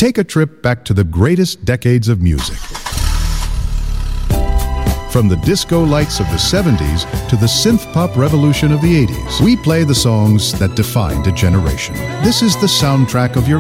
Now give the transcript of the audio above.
Take a trip back to the greatest decades of music. From the disco lights of the 70s to the synth-pop revolution of the 80s, we play the songs that defined a generation. This is the soundtrack of your